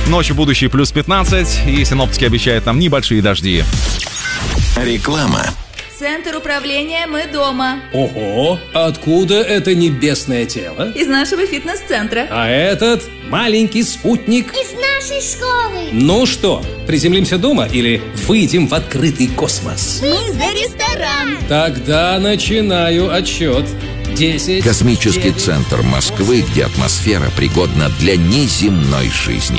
Ночью будущее плюс 15, и синоптики обещают нам небольшие дожди. Реклама. Центр управления «Мы дома». Ого, откуда это небесное тело? Из нашего фитнес-центра. А этот маленький спутник? Из нашей школы. Ну что, приземлимся дома или выйдем в открытый космос? Мы за ресторан. Тогда начинаю отсчет. 10. Космический 9, центр Москвы, где атмосфера пригодна для неземной жизни.